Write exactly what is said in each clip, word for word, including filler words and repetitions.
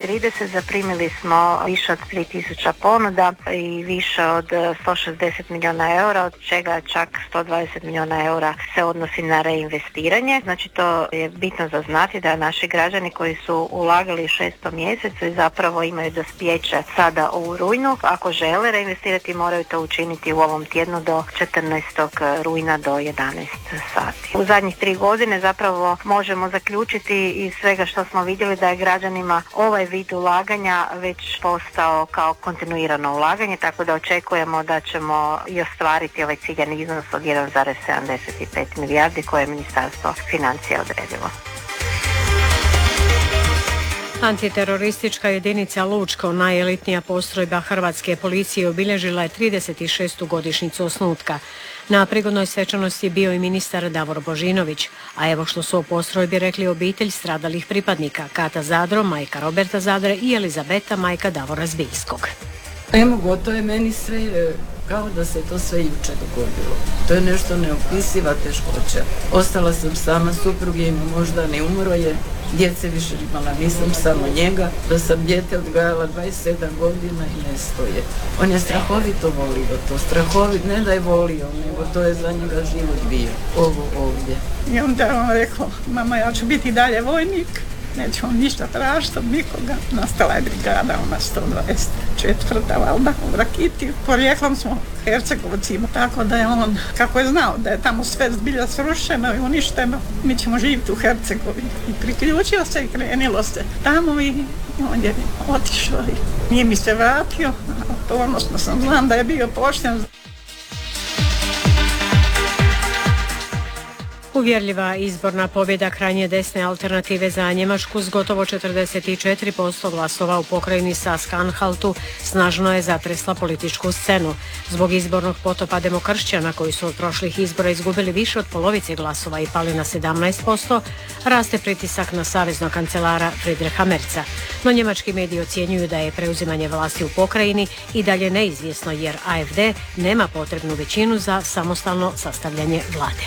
trideset zaprimili smo više od tri tisuće ponuda i više od sto šezdeset milijuna eura, od čega čak sto dvadeset milijuna eura se odnosi na reinvestiranje. Znači to je bitno za znati da naši građani koji su ulagali u šestom mjesecu i zapravo imaju dospijeće sada u rujnu, ako žele reinvestirati moraju to učiniti u ovom tjednu do četrnaestog rujna do jedanaest sati. U zadnjih tri godine zapravo možemo zaključiti iz svega što smo vidjeli da je građanima ovaj vid ulaganja već postao kao kontinuirano ulaganje, tako da očekujemo da ćemo i ostvariti ovaj ciljani iznos od jedan zarez sedamdeset pet milijardi koje je Ministarstvo financija odredilo. Antiteroristička jedinica Lučko, najelitnija postrojba hrvatske policije, obilježila je trideset šestu godišnjicu osnutka. Na prigodnoj svečanosti je bio i ministar Davor Božinović, a evo što su o postrojbi rekli obitelj stradalih pripadnika: Kata Zadro, majka Roberta Zadre, i Elizabeta, majka Davora Zbiljskog. Ne mogu, to je meni sve kao da se to sve jučer dogodilo. To je nešto neopisiva teškoća. Ostala sam sama, suprug je ima možda ne umro je, djece više imala, nisam samo njega, da sam dijete odgajala dvadeset sedam godina i nesto je. On je strahovito volio to, strahovito, ne da je volio, nego to je za njega život bio, ovo ovdje. I onda je on rekao: mama, ja ću biti dalje vojnik, neću vam ništa tražiti od nikoga. Nastala je brigada, ona sto dvadeset četvrta valjda u Rakiti. Porijeklom smo Hercegovcima, tako da je on, kako je znao da je tamo sve zbilja srušeno i uništeno, mi ćemo živjeti u Hercegovini. I priključio se i krenilo se tamo i on je otišao i nije mi se vratio. Ponosno sam, znam da je bio pošten. Uvjerljiva izborna pobjeda krajnje desne alternative za Njemačku s gotovo četrdeset četiri posto glasova u pokrajini Sask-Anhaltu snažno je zatresla političku scenu. Zbog izbornog potopa demokršćana koji su od prošlih izbora izgubili više od polovice glasova i pali na sedamnaest posto, raste pritisak na saveznog kancelara Friedricha Merza. No njemački mediji ocjenjuju da je preuzimanje vlasti u pokrajini i dalje neizvjesno jer A F D nema potrebnu većinu za samostalno sastavljanje vlade.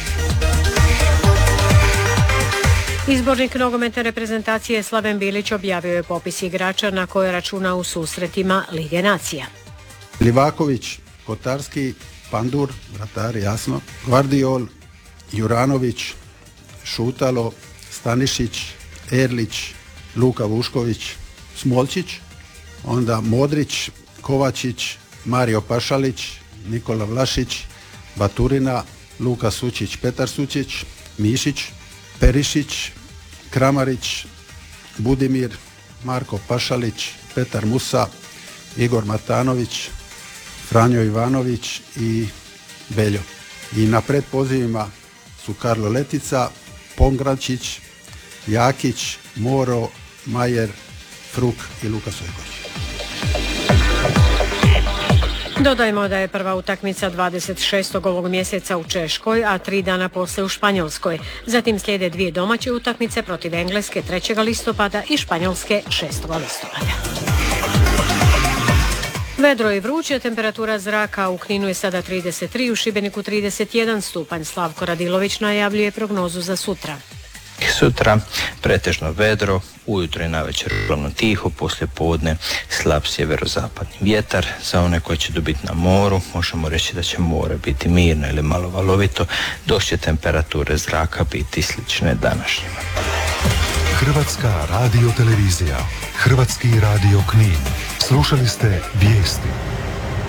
Izbornik nogometne reprezentacije Slaven Bilić objavio je popis igrača na koje računa u susretima Lige nacija. Livaković, Kotarski, Pandur, vratar, jasno, Gvardiol, Juranović, Šutalo, Stanišić, Erlić, Luka Vušković, Smolčić, onda Modrić, Kovačić, Mario Pašalić, Nikola Vlašić, Baturina, Luka Sučić, Petar Sučić, Mišić, Perišić, Kramarić, Budimir, Marko Pašalić, Petar Musa, Igor Matanović, Franjo Ivanović i Beljo. I na predpozivima su Karlo Letica, Pongračić, Jakić, Moro, Majer, Fruk i Luka Sojković. Dodajmo da je prva utakmica dvadeset šestog ovog mjeseca u Češkoj, a tri dana poslije u Španjolskoj. Zatim slijede dvije domaće utakmice protiv Engleske trećeg listopada i Španjolske šestog listopada. Vedro i vruće, temperatura zraka u Kninu je sada trideset tri, u Šibeniku trideset jedan stupanj. Slavko Radilović najavljuje prognozu za sutra. Sutra pretežno vedro, ujutro i navečer uglavnom tiho, poslije podne slab sjeverozapadni vjetar. Za one koji će dobiti na moru, možemo reći da će more biti mirno ili malo valovito, dok će temperature zraka biti slične današnjima. Hrvatska radio televizija, Hrvatski radio Knin. Slušali ste vijesti.